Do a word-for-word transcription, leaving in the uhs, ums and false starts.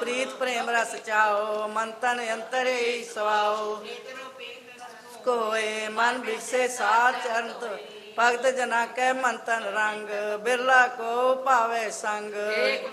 ਪ੍ਰੀਤ ਪ੍ਰੇਮ ਰਸ ਚਾਓ, ਮਨ ਤਨ ਅੰਤਰ ਹੀ ਸਵਾਓ। ਕੋਏ ਮਨ ਵਿਸੇ ਸਾਧ ਚਰਨ ਧੋਏ, ਭਗਤ ਜਨਾ ਕੈ ਮਨ ਤਨ ਰੰਗ, ਬਿਰਲਾ ਕੋ ਭਾਵੇ ਸੰਗ।